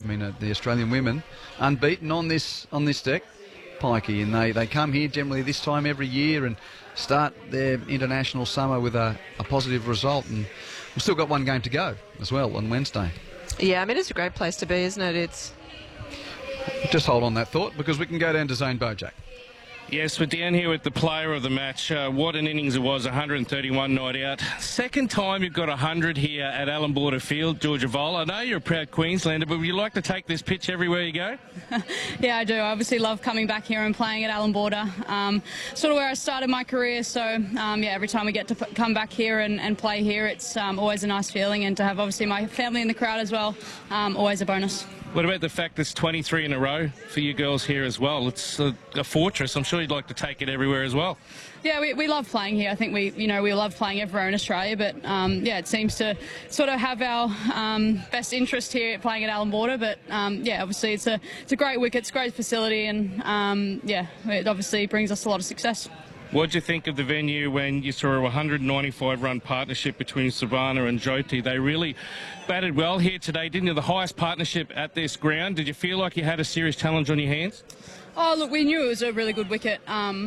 the Australian women unbeaten on this deck, Pikey, and they come here generally this time every year and start their international summer with a positive result, and we've still got one game to go as well on Wednesday. Yeah, I mean, it's a great place to be, isn't it? It's just hold on that thought, because we can go down to Zane Bojack. Yes, we're down here with the player of the match. What an innings it was, 131 not out. Second time you've got 100 here at Allan Border Field, Georgia Voll. I know you're a proud Queenslander, but would you like to take this pitch everywhere you go? Yeah, I do. I obviously love coming back here and playing at Allan Border. Sort of where I started my career, so yeah, every time we get to come back here and play here, it's always a nice feeling, and to have obviously my family in the crowd as well, always a bonus. What about the fact it's 23 in a row for you girls here as well? It's a fortress. I'm sure you'd like to take it everywhere as well. Yeah, we love playing here. I think we love playing everywhere in Australia, but yeah, it seems to sort of have our best interest here playing at Allan Border. But yeah, obviously it's a great wicket, it's a great facility, and yeah, it obviously brings us a lot of success. What did you think of the venue when you saw a 195-run partnership between Savannah and Jyoti? They really batted well here today, didn't you? The highest partnership at this ground. Did you feel like you had a serious challenge on your hands? Oh, look, we knew it was a really good wicket.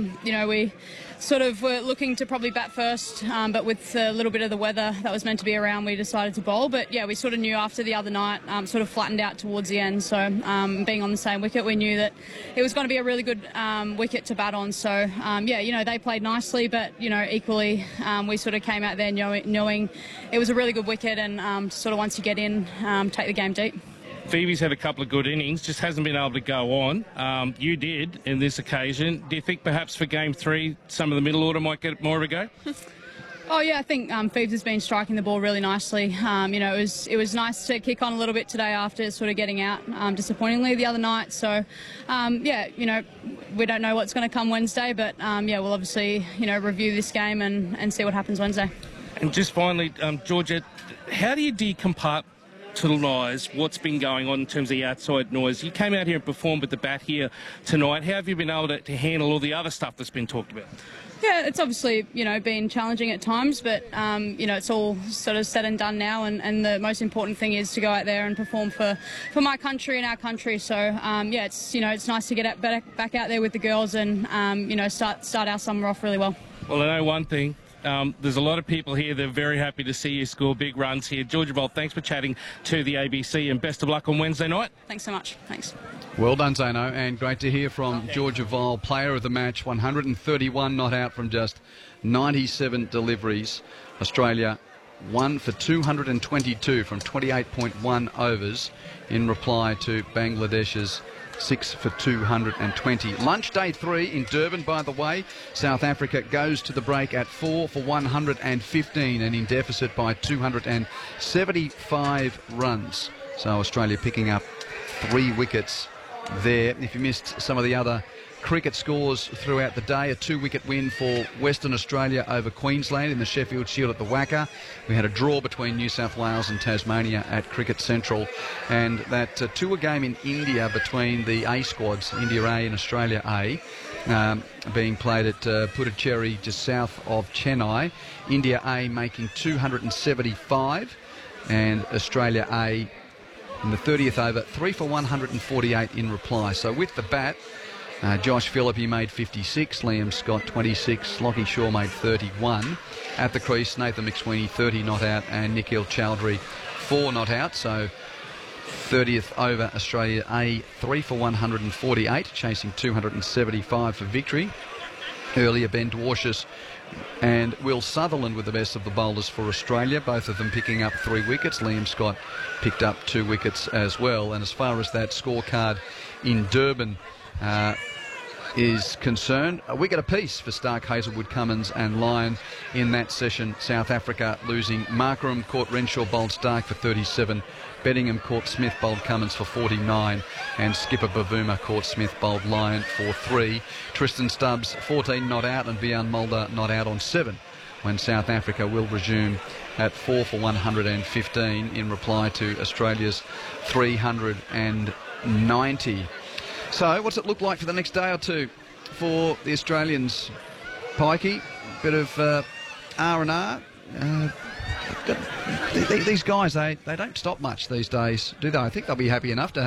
We sort of were looking to probably bat first, but with a little bit of the weather that was meant to be around, we decided to bowl. But yeah, we sort of knew after the other night, sort of flattened out towards the end. So being on the same wicket, we knew that it was going to be a really good wicket to bat on. So yeah, they played nicely, but equally, we sort of came out there knowing it was a really good wicket, and sort of once you get in, take the game deep. Phoebe's had a couple of good innings, just hasn't been able to go on. You did in this occasion. Do you think perhaps for Game 3 some of the middle order might get more of a go? Oh yeah, I think Phoebes has been striking the ball really nicely. It was nice to kick on a little bit today after sort of getting out disappointingly the other night. So yeah, we don't know what's going to come Wednesday, but yeah, we'll obviously review this game and see what happens Wednesday. And just finally, Georgia, how do you decompartmentalize what's been going on in terms of the outside noise? You came out here and performed with the bat here tonight. How have you been able to handle all the other stuff that's been talked about? Yeah, it's obviously, been challenging at times, but, it's all sort of said and done now, and the most important thing is to go out there and perform for my country and our country. So, yeah, it's nice to get back out there with the girls and, start our summer off really well. Well, I know one thing. There's a lot of people here that are very happy to see you score big runs here. Georgia Voll, thanks for chatting to the ABC, and best of luck on Wednesday night. Thanks so much. Thanks. Well done, Zano, and great to hear from Georgia Voll, player of the match, 131 not out from just 97 deliveries. Australia 1 for 222 from 28.1 overs in reply to Bangladesh's 6 for 220. Lunch day 3 in Durban, by the way. South Africa goes to the break at 4 for 115 and in deficit by 275 runs. So Australia picking up 3 wickets there. If you missed some of the other cricket scores throughout the day, a 2-wicket win for Western Australia over Queensland in the Sheffield Shield at the WACA. We had a draw between New South Wales and Tasmania at Cricket Central, and that tour game in India between the A squads, India A and Australia A, being played at Puducherry just south of Chennai. India A making 275 and Australia A in the 30th over 3 for 148 in reply. So with the bat, Josh Phillippe made 56, Liam Scott 26, Lockie Shaw made 31. At the crease, Nathan McSweeney 30 not out and Nikhil Chowdhury 4 not out. So 30th over Australia A 3 for 148, chasing 275 for victory. Earlier, Ben Dwarshuis and Will Sutherland were the best of the bowlers for Australia, both of them picking up 3 wickets. Liam Scott picked up 2 wickets as well. And as far as that scorecard in Durban is concerned, a wicket apiece for Stark, Hazelwood, Cummins and Lyon in that session. South Africa losing. Markram caught Renshaw, bowled Stark for 37. Bedingham caught Smith, bowled Cummins for 49. And Skipper Bavuma caught Smith, bowled Lyon for 3. Tristan Stubbs 14 not out and Bjorn Mulder not out on 7, when South Africa will resume at 4 for 115 in reply to Australia's 390. So, what's it look like for the next day or two for the Australians? Pikey, bit of R&R. These guys, they don't stop much these days, do they? I think they'll be happy enough to